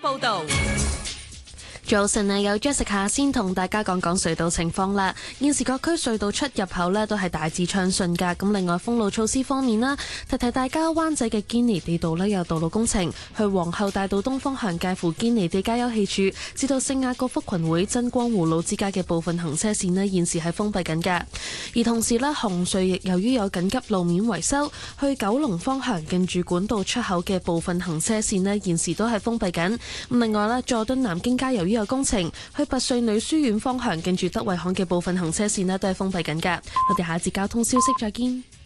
報道。 早晨啊，有 Jessica 先同大家講講隧道情況啦。現時各區隧道出入口呢都係大致暢順㗎。咁另外封路措施方面啦，提提大家，灣仔嘅堅尼地道呢有道路工程，去皇后大道東方向介乎堅尼地街休憩處至到聖雅各福群會真光湖路之間嘅部分行車線呢現時係封閉緊㗎。而同時呢，紅隧亦由於有緊急路面維修，去九龍方向近住管道出口嘅部分行車線呢現時都係封閉緊。咁另外呢，佐敦南京街由於有工程，去拔萃女書院方向近住德惠巷嘅部分行車線呢都係封閉緊㗎。我哋下一節交通消息再見。